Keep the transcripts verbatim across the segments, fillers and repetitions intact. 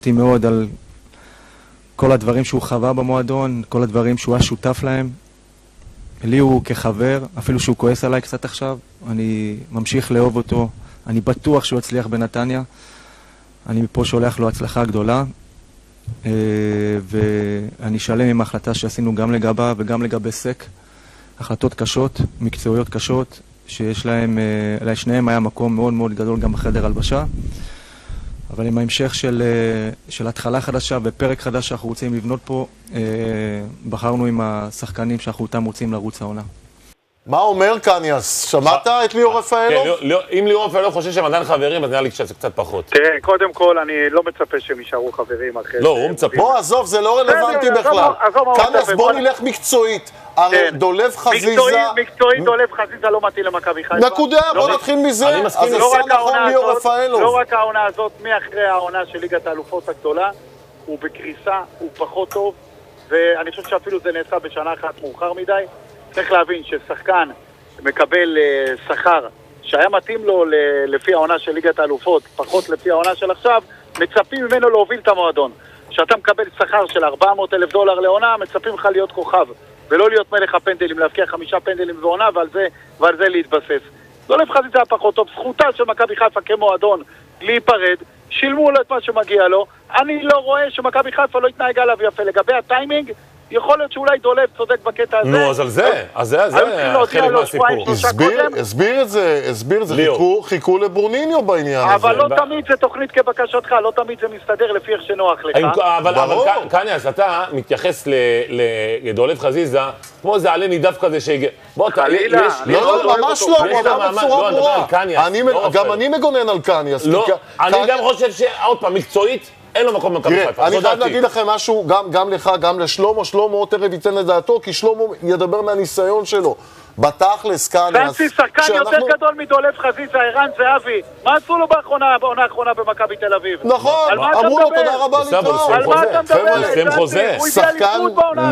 מאוד על כל הדברים שהוא חווה במועדון, כל הדברים שהוא היה שותף להם. לי הוא כחבר, אפילו שהוא כועס עליי קצת עכשיו, אני ממשיך לאהוב אותו, אני בטוח שהוא יצליח בנתניה. אני מפה שולח לו הצלחה גדולה, ואני שלם עם ההחלטה שעשינו גם לגביו וגם לגבי סק. החלטות קשות, מקצועיות קשות, שיש להם, לשניהם היה מקום מאוד מאוד גדול גם בחדר הלבשה. אבל עם ההמשך של, של התחלה חדשה ופרק חדש שאנחנו רוצים לבנות פה, בחרנו עם השחקנים שאנחנו אותם רוצים לרוץ העונה. מה אומר קניאס? שמעת את ליאור רפאלוב? אם ליאור רפאלוב חושב שהם עדיין חברים, אז נראה לי קצת פחות. תראה, קודם כל, אני לא מצפה שהם יישארו חברים אחרי... לא, הוא מצפה. בוא, עזוב, זה לא רלוונטי בכלל. קניאס, בוא נלך מקצועית. הרי דולב חזיזה... מקצועית, דולב חזיזה לא מתאים למכבי חיפה. נקודה, בוא נתחיל מזה. אז עשה נכון ליאור רפאלוב. לא רק העונה הזאת, מאחרי העונה של ליגת האלופות הגדולה, הוא בקריסה, הוא פחות טוב, ואני חושב שאפילו זה נעשה בשנה אחת מאוחר מדי. צריך להבין ששחקן מקבל uh, שכר שהיה מתאים לו לפי העונה של ליגת האלופות, פחות לפי העונה של עכשיו, מצפים ממנו להוביל את המועדון. כשאתה מקבל שכר של ארבע מאות אלף דולר לעונה, מצפים לך להיות כוכב, ולא להיות מלך הפנדלים, להבקיע חמישה פנדלים בעונה, ועל זה, ועל זה להתבסס. דולב חזיזה היה פחות טוב, זכותה של מכבי חיפה כמועדון להיפרד, שילמו לו את מה שמגיע לו. אני לא רואה שמכבי חיפה לא התנהג עליו יפה. לגבי הטיימינג, יכול להיות שאולי דולב צודק בקטע הזה. נו, אז על זה, אז זה, זה חלק מהסיפור. הסביר את זה, הסביר את זה, חיכו לברוניניו בעניין הזה. אבל לא תמיד זה תוכנית כבקשתך, לא תמיד זה מסתדר לפי איך שנוח לך. אבל קניאס, אתה מתייחס לדולב חזיזה, כמו זה עלה נידף כזה שהגיע. חלילה. לא, ממש לא, הוא אמר בצורה ברורה. גם אני מגונן על קניאס. אני גם חושב שעוד פעם, מקצועית, אין לו מקום במכבי חיפה. אני חייב להגיד לכם משהו, גם לך, גם לשלומו, שלומו תכף ייתן לדעתו, כי שלומו ידבר מהניסיון שלו. בתכלס, קניאס. פנסי שחקן יותר גדול מדולב חזיזה, ערן זהבי. מה עשו לו בעונה האחרונה במכבי תל אביב? נכון, אמרו לו תודה רבה להתראות. על מה אתה מדבר? סיים חוזה. שחקן,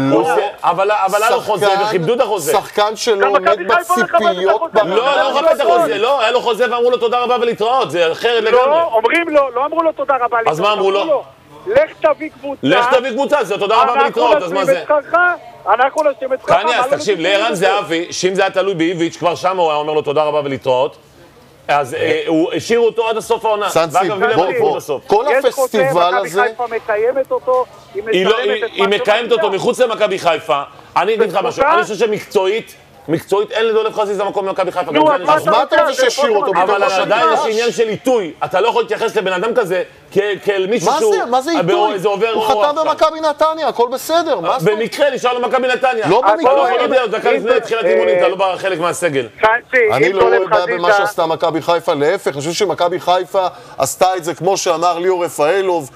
אבל היה לו חוזה וכיבדו את החוזה. שחקן שלא עומד בציפיות. לא, לא חוזה את החוזה, לא, היה לו חוזה ואמרו לו תודה רבה ולהתראות, זה אחרת לגמרי. לא, אומרים לו, לא אמרו לו תודה רבה להתראות. אז מה אמרו לו? לך תביא קבוצה. לך תביא קבוצה, זה תודה רבה ולהתראות, אז מה זה? אנחנו נשאים את חכה. קניאס, תקשיב, לערן זהבי, שאם זה היה תלוי באיביץ', כבר שם הוא היה אומר לו תודה רבה ולהתראות, אז הוא השאיר אותו עד הסוף העונה. סנסי, בוא, בוא, כל הפסטיבל הזה... מכבי חיפה מקיימת אותו, היא מקיימת אותו מחוץ למכבי חיפה. אני אגיד לך משהו, אני חושב שמקצועית, מקצועית אין לדולב חזיזה מקום במכבי חיפה. אז מה אתה רוצה שהשאיר אותו? אבל עדיין יש עניין של עיתוי. אתה לא יכול להתייחס לבן אדם כזה כאל מישהו שהוא... מה זה עיתוי? הוא חתם במכבי נתניה, הכל בסדר. במקרה נשאר למכבי נתניה. לא במקרה. אתה לא יכול לדעת, דקה לפני תחילת אימונים, אתה לא בחלק מהסגל. אני לא רואה בעיה במה שעשתה מכבי חיפה, להפך. אני חושב שמכבי חיפה עשתה את זה, כמו שאמר ליאור רפאלוב,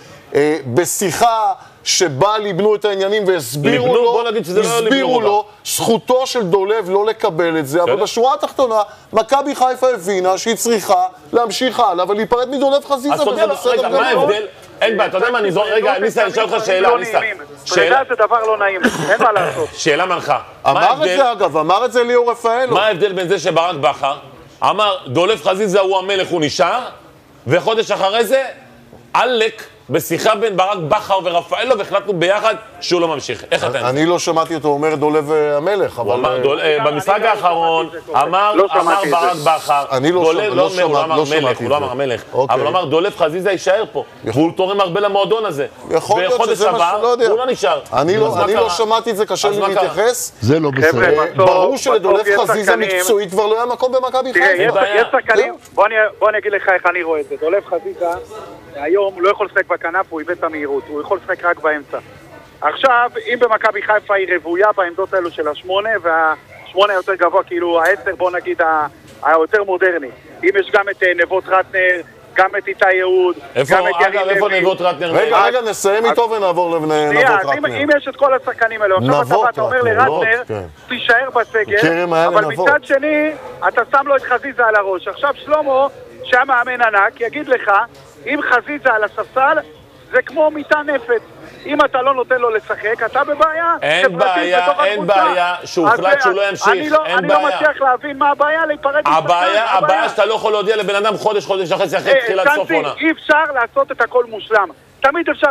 בשיחה שבה ליבנו את העניינים והסבירו לו, הסבירו לו, זכותו של דולב לא לקבל את זה, אבל בשורה התחתונה, מכבי חיפה הבינה שהיא צריכה להמשיך הלאה ולהיפרד מדולב חזיזה, וזה בסדר גמור. מה ההבדל? אין בעיה, אתה יודע מה, אני זוכר, רגע, ניסה, אני אשאל אותך שאלה, ניסה. שאלה זה דבר לא נעים, אין מה לעשות. שאלה מנחה. אמר את זה אגב, אמר את זה ליאור רפאלוב. מה ההבדל בין זה שברק בכר אמר, דולב חזיזה הוא המלך, הוא נשאר, וחודש אחרי זה, עלק בשיחה בין ברק בכר ורפאלוב, החלטנו ביחד שהוא לא ממשיך. איך אתה? אני לא שמעתי אותו אומר דולב המלך, אבל... במשחק האחרון אמר ברק בכר, דולב לא אומר, הוא לא אמר מלך, הוא לא אמר המלך, אבל הוא אמר דולב חזיזה יישאר פה, והוא תורם הרבה למועדון הזה. וחודש הבא הוא לא נשאר. אני לא שמעתי את זה, קשה לי להתייחס. זה לא בסדר. ברור שלדולב חזיזה מקצועית כבר לא היה מקום במכבי חיפה. יש שחקנים, בוא אני אגיד לך איך אני רואה את זה. דולב חזיזה היום לא יכול לשחק בכנף, הוא איבד את המהירות, הוא יכול לשחק רק באמצע. עכשיו, אם במכבי חיפה היא רבויה בעמדות האלו של השמונה, והשמונה יותר גבוה, כאילו העשר, בוא נגיד, היותר מודרני. אם יש גם את נבות רטנר, גם את איתי יהוד, גם את יריב לוי. איפה נבות רטנר? רגע, רגע, נסיים איתו ונעבור לנבות רטנר. אם יש את כל השחקנים האלו, עכשיו אתה אומר לרטנר, תישאר בסגל, אבל מצד שני, אתה שם לו את חזיזה על הראש. עכשיו שלמה, שהיה מאמן ענק, יגיד לך, אם חזיזה על הספסל, זה כמו מיטה נפת. אם אתה לא נותן לו לשחק, אתה בבעיה. אין בעיה, אין בעיה, שהוא החלט שהוא לא ימשיך, אין בעיה. אני לא מצליח להבין מה הבעיה להיפרד. הבעיה שאתה לא יכול להודיע לבן אדם חודש, חודש וחצי אחרי תחילת סוף עונה. אי אפשר לעשות את הכל מושלם. תמיד אפשר